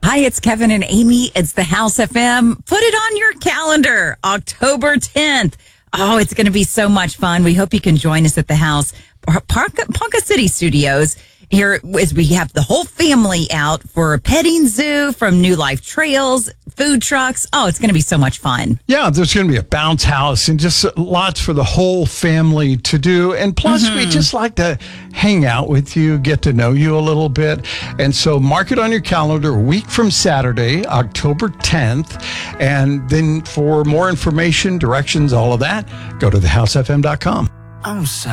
Hi, it's Kevin and Amy. It's the House FM. Put it on your calendar, October 10th. Oh, it's going to be so much fun. We hope you can join us at the house, Ponca City Studios. Here, as we have the whole family out for a petting zoo from New Life Trails, food trucks. Oh, it's going to be so much fun. Yeah, there's going to be a bounce house and just lots for the whole family to do. And plus, we just like to hang out with you, get to know you a little bit. And so mark it on your calendar a week from Saturday, October 10th. And then for more information, directions, all of that, go to thehousefm.com. I'm sorry.